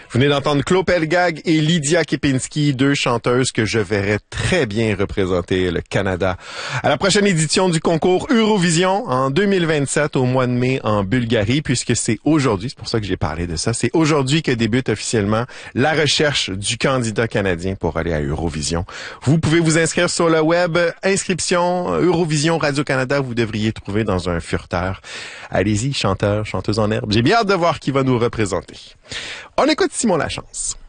Vous venez d'entendre Claude Pelgag et Lydia Kepinski, deux chanteuses que je verrais très bien représenter le Canada à la prochaine édition du concours Eurovision en 2027 au mois de mai en Bulgarie, puisque c'est aujourd'hui, c'est pour ça que j'ai parlé de ça, c'est aujourd'hui que débute officiellement la recherche du candidat canadien pour aller à Eurovision. Vous pouvez vous inscrire sur le web, inscription Eurovision Radio-Canada, vous devriez trouver dans un furteur. Allez-y, chanteurs, chanteuses en herbe. J'ai bien hâte de voir qui va nous représenter. On écoute Simon Lachance.